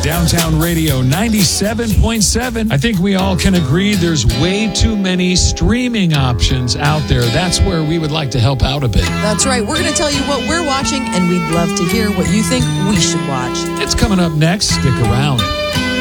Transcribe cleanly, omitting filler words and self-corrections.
Downtown Radio 97.7. I think we all can agree there's way too many streaming options out there. That's where we would like to help out a bit. That's right. We're going to tell you what we're watching, and we'd love to hear what you think we should watch. It's coming up next. Stick around.